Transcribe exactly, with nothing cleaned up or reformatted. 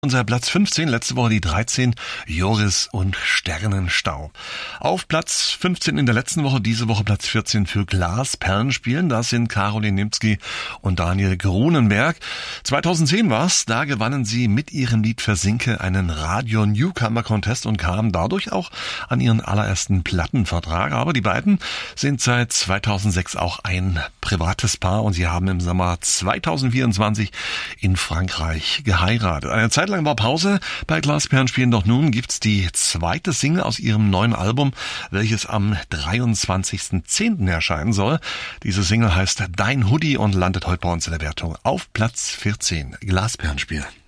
Unser Platz fünfzehn, letzte Woche die dreizehn, Joris und Sternenstaub. Auf Platz fünfzehn in der letzten Woche, diese Woche Platz vierzehn für Glasperlenspielen. Das sind Caroline Nimzky und Daniel Grunenberg. zweitausendzehn war's, da gewannen sie mit ihrem Lied Versinke einen Radio Newcomer Contest und kamen dadurch auch an ihren allerersten Plattenvertrag. Aber die beiden sind seit zweitausendsechs auch ein privates Paar und sie haben im Sommer zweitausendvierundzwanzig in Frankreich geheiratet. Eine Zeit lang war Pause bei Glasperlenspielen, doch nun gibt's die zweite Single aus ihrem neuen Album, welches am dreiundzwanzigsten zehnten erscheinen soll. Diese Single heißt Dein Hoodie und landet heute bei uns in der Wertung auf Platz vierzehn. Glasperlenspiel.